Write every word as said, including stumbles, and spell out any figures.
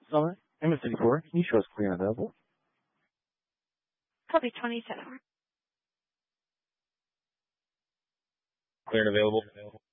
Summit, M S fifty-four, can you show us clear and available? Copy twenty-seven. Clear and available.